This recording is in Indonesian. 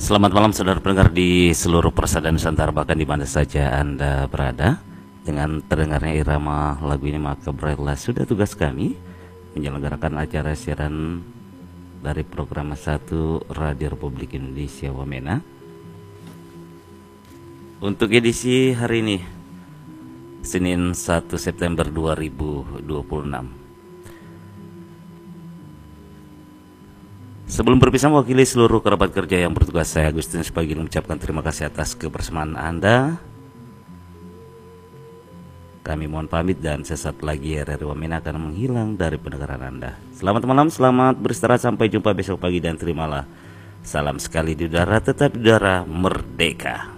Selamat malam saudara pendengar di seluruh persada Nusantara, bahkan di mana saja Anda berada. Dengan terdengarnya irama lagu ini, maka beratlah sudah tugas kami menyelenggarakan acara siaran dari program 1 Radio Republik Indonesia Wamena. Untuk edisi hari ini, Senin 1 September 2026. Sebelum berpisah, mewakili seluruh kerabat kerja yang bertugas, saya Agustinus Pagi mengucapkan terima kasih atas kebersamaan Anda. Kami mohon pamit dan sesaat lagi RRI Wamena akan menghilang dari pendengaran Anda. Selamat malam, selamat beristirahat, sampai jumpa besok pagi dan terimalah salam sekali di udara, tetap di udara merdeka.